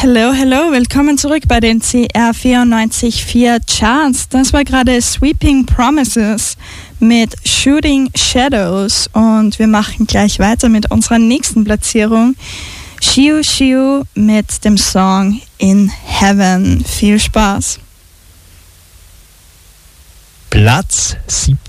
Hello, hello, willkommen zurück bei den CR 94.4 Charts. Das war gerade Sweeping Promises mit Shooting Shadows und wir machen gleich weiter mit unserer nächsten Platzierung. Shiu Shiu mit dem Song In Heaven. Viel Spaß. Platz 7.